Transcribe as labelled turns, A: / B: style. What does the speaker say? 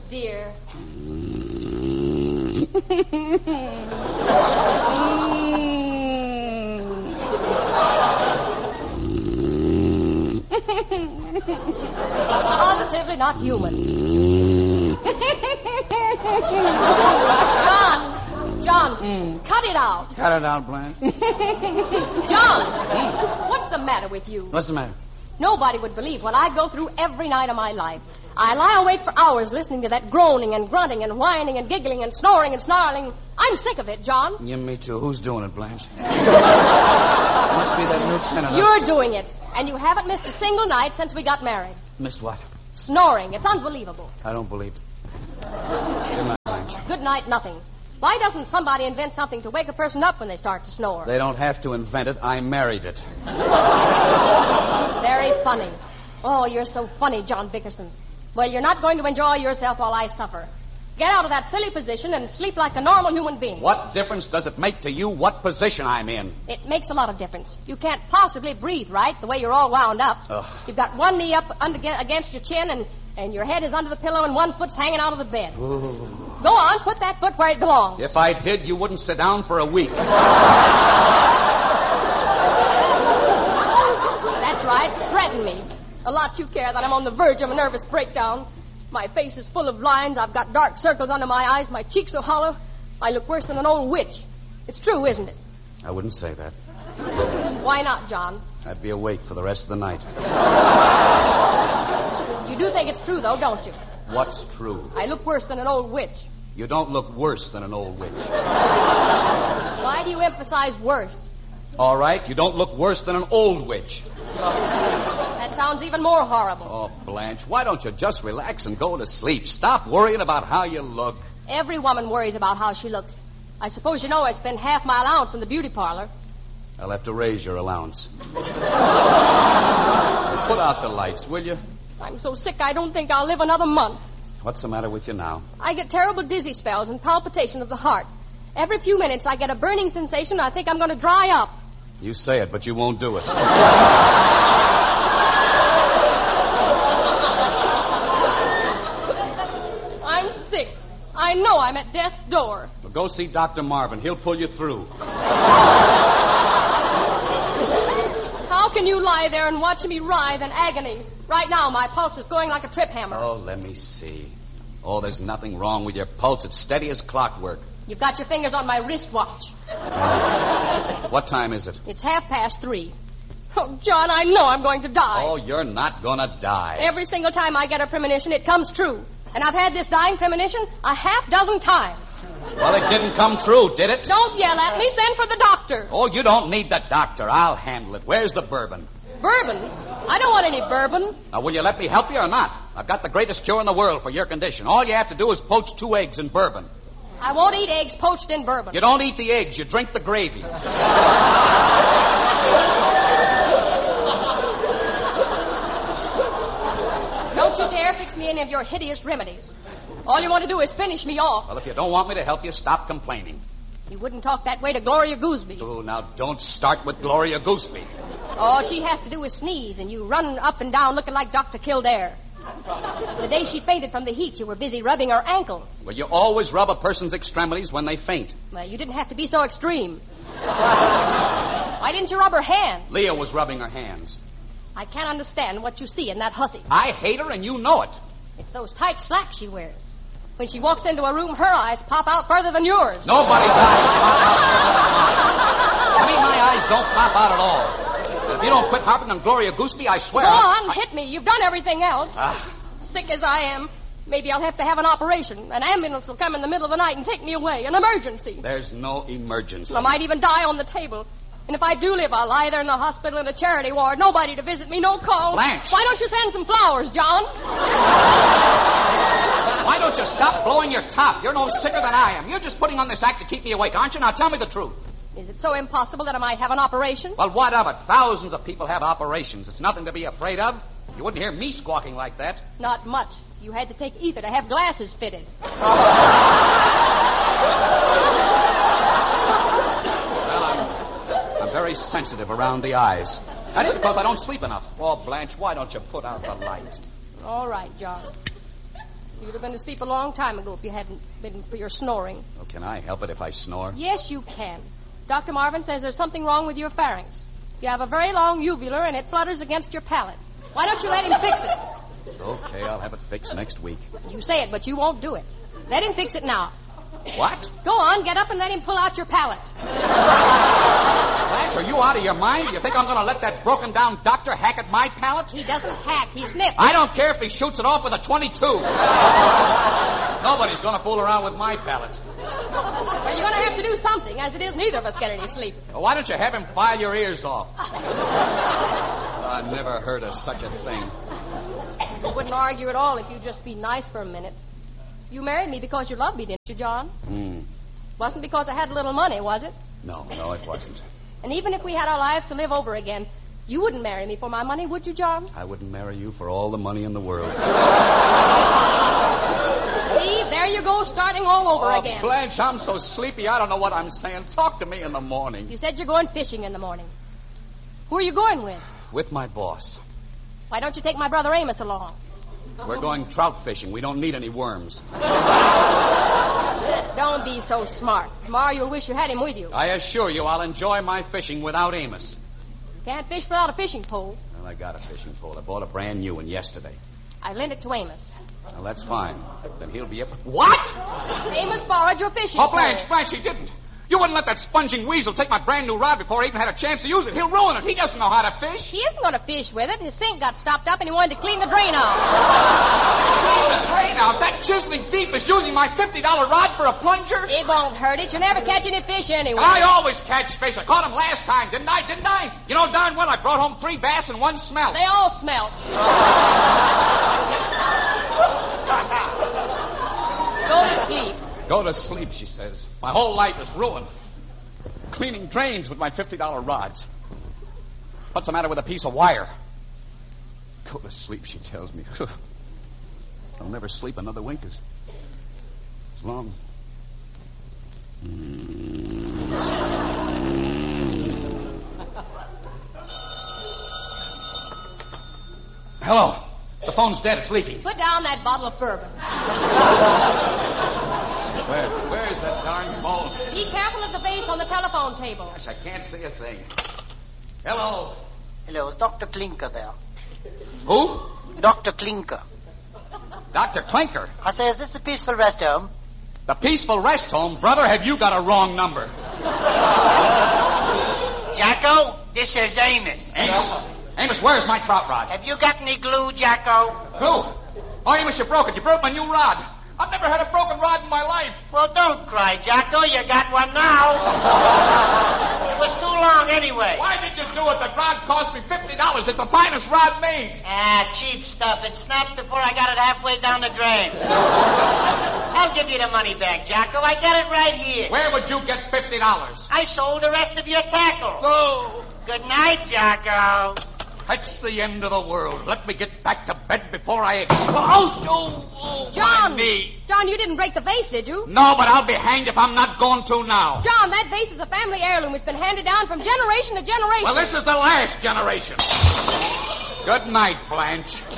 A: dear. It's positively not human. John, cut it out.
B: Cut it out, Blanche.
A: John, what's the matter with you?
B: What's the matter?
A: Nobody would believe what I go through every night of my life. I lie awake for hours listening to that groaning and grunting and whining and giggling and snoring and snarling. I'm sick of it, John.
B: Yeah, me too. Who's doing it, Blanche? Must be that new tenant.
A: You're doing it, and you haven't missed a single night since we got married.
B: Missed what?
A: Snoring. It's unbelievable.
B: I don't believe it. Good night, Blanche.
A: Good night, nothing. Why doesn't somebody invent something to wake a person up when they start to snore?
B: They don't have to invent it. I married it.
A: Very funny. Oh, you're so funny, John Bickerson. Well, you're not going to enjoy yourself while I suffer. Get out of that silly position and sleep like a normal human being.
B: What difference does it make to you what position I'm in?
A: It makes a lot of difference. You can't possibly breathe right the way you're all wound up.
B: Ugh.
A: You've got one knee up against your chin and your head is under the pillow and one foot's hanging out of the bed.
B: Ooh.
A: Go on, put that foot where it belongs.
B: If I did, you wouldn't sit down for a week.
A: That's right. Threaten me. A lot you care that I'm on the verge of a nervous breakdown. My face is full of lines. I've got dark circles under my eyes. My cheeks are hollow. I look worse than an old witch. It's true, isn't it?
B: I wouldn't say that.
A: Why not, John?
B: I'd be awake for the rest of the night.
A: You do think it's true, though, don't you?
B: What's true?
A: I look worse than an old witch.
B: You don't look worse than an old witch.
A: Why do you emphasize worse?
B: All right, you don't look worse than an old witch.
A: That sounds even more horrible.
B: Oh, Blanche, why don't you just relax and go to sleep? Stop worrying about how you look.
A: Every woman worries about how she looks. I suppose you know I spend half my allowance in the beauty parlor.
B: I'll have to raise your allowance. Put out the lights, will you?
A: I'm so sick I don't think I'll live another month.
B: What's the matter with you now?
A: I get terrible dizzy spells and palpitation of the heart. Every few minutes I get a burning sensation. I think I'm going to dry up.
B: You say it, but you won't do it.
A: I'm sick. I know I'm at death's door.
B: Well, go see Dr. Marvin. He'll pull you through.
A: How can you lie there and watch me writhe in agony? Right now, my pulse is going like a trip hammer.
B: Oh, let me see. Oh, there's nothing wrong with your pulse. It's steady as clockwork.
A: You've got your fingers on my wristwatch.
B: What time is it?
A: It's 3:30. Oh, John, I know I'm going to die.
B: Oh, you're not gonna die.
A: Every single time I get a premonition, it comes true. And I've had this dying premonition a half dozen times.
B: Well, it didn't come true, did it?
A: Don't yell at me. Send for the doctor.
B: Oh, you don't need the doctor. I'll handle it. Where's the bourbon?
A: Bourbon? I don't want any bourbon.
B: Now, will you let me help you or not? I've got the greatest cure in the world for your condition. All you have to do is poach 2 eggs in bourbon.
A: I won't eat eggs poached in bourbon.
B: You don't eat the eggs. You drink the gravy.
A: Don't you dare fix me any of your hideous remedies. All you want to do is finish me off.
B: Well, if you don't want me to help you, stop complaining.
A: You wouldn't talk that way to Gloria Gooseby.
B: Oh, now don't start with Gloria Gooseby.
A: All she has to do is sneeze, and you run up and down looking like Dr. Kildare. The day she fainted from the heat, you were busy rubbing her ankles.
B: Well, you always rub a person's extremities when they faint.
A: Well, you didn't have to be so extreme. Why didn't you rub her hand?
B: Leah was rubbing her hands.
A: I can't understand what you see in that hussy.
B: I hate her, and you know it.
A: It's those tight slacks she wears. When she walks into a room, her eyes pop out further than yours.
B: Nobody's eyes pop out. I mean, my eyes don't pop out at all. If you don't quit harping on Gloria Gooseby, I swear...
A: Go on, hit me. You've done everything else.
B: Ah.
A: Sick as I am, maybe I'll have to have an operation. An ambulance will come in the middle of the night and take me away. An emergency.
B: There's no emergency.
A: I might even die on the table. And if I do live, I'll lie there in the hospital in a charity ward. Nobody to visit me, no calls.
B: Blanche.
A: Why don't you send some flowers, John?
B: Why don't you stop blowing your top? You're no sicker than I am. You're just putting on this act to keep me awake, aren't you? Now tell me the truth.
A: Is it so impossible that I might have an operation?
B: Well, what of it? Thousands of people have operations. It's nothing to be afraid of. You wouldn't hear me squawking like that.
A: Not much. You had to take ether to have glasses fitted.
B: Well, I'm very sensitive around the eyes. That is because I don't sleep enough. Oh, Blanche, why don't you put out the light?
A: All right, John. You'd have been asleep a long time ago if you hadn't been for your snoring.
B: Oh, can I help it if I snore?
A: Yes, you can. Dr. Marvin says there's something wrong with your pharynx. You have a very long uvula, and it flutters against your palate. Why don't you let him fix it?
B: Okay, I'll have it fixed next week.
A: You say it, but you won't do it. Let him fix it now.
B: What?
A: Go on, get up and let him pull out your palate.
B: Blanche, are you out of your mind? You think I'm going to let that broken-down doctor hack at my palate?
A: He doesn't hack, he snips.
B: I don't care if he shoots it off with a .22. Nobody's going to fool around with my palate.
A: Well, you're going to have to do something. As it is, neither of us get any sleep.
B: Well, why don't you have him file your ears off? I never heard of such a thing.
A: I wouldn't argue at all if you'd just be nice for a minute. You married me because you loved me, didn't you, John? Wasn't because I had a little money, was it?
B: No, it wasn't.
A: And even if we had our lives to live over again, you wouldn't marry me for my money, would you, John?
B: I wouldn't marry you for all the money in the world.
A: See, there you go, starting all over again.
B: Blanche, I'm so sleepy, I don't know what I'm saying. Talk to me in the morning.
A: You said you're going fishing in the morning. Who are you going with?
B: With my boss.
A: Why don't you take my brother Amos along?
B: We're going trout fishing. We don't need any worms.
A: Don't be so smart. Tomorrow you'll wish you had him with you.
B: I assure you I'll enjoy my fishing without Amos.
A: Can't fish without a fishing pole.
B: Well, I got a fishing pole. I bought a brand new one yesterday.
A: I lent it to Amos.
B: Well, that's fine. Then he'll be able... What?
A: Amos borrowed your fishing pole.
B: Blanche, he didn't. You wouldn't let that sponging weasel take my brand new rod before I even had a chance to use it. He'll ruin it. He doesn't know how to fish.
A: He isn't going to fish with it. His sink got stopped up and he wanted to clean the drain out.
B: Clean the drain out? That chiseling thief is using my $50 rod for a plunger?
A: It won't hurt it. You'll never catch any fish anyway.
B: I always catch fish. I caught him last time, didn't I? You know darn well I brought home 3 bass and 1 smelt.
A: They all smelt. Go to sleep.
B: Go to sleep, she says. My whole life is ruined. Cleaning drains with my $50 rods. What's the matter with a piece of wire? Go to sleep, she tells me. I'll never sleep another wink as long. Hello. The phone's dead. It's leaking.
A: Put down that bottle of bourbon.
B: Where is that darn phone?
A: Be careful of the base on the telephone table.
B: Gosh, I can't see a thing. Hello.
C: Hello, is Dr. Klinker there?
B: Who?
C: Dr. Klinker.
B: Dr. Klinker.
C: I say, is this the Peaceful Rest Home?
B: The Peaceful Rest Home? Brother, have you got a wrong number?
C: Jacko, this is Amos.
B: Amos, where's my trout rod?
C: Have you got any glue, Jacko?
B: Glue? Oh, Amos, you broke it. You broke my new rod. I've never had a broken rod in my life.
C: Well, don't cry, Jacko. You got one now. It was too long anyway.
B: Why did you do it? The rod cost me $50. It's the finest rod made.
C: Ah, cheap stuff. It snapped before I got it halfway down the drain. I'll give you the money back, Jacko. I got it right here.
B: Where would you get $50?
C: I sold the rest of your tackle.
B: Oh.
C: Good night, Jacko.
B: That's the end of the world. Let me get back to bed before I explode. Oh,
A: John!
B: my knee.
A: John, you didn't break the vase, did you?
B: No, but I'll be hanged if I'm not going to now.
A: John, that vase is a family heirloom. It's been handed down from generation to generation.
B: Well, this is the last generation. Good night, Blanche.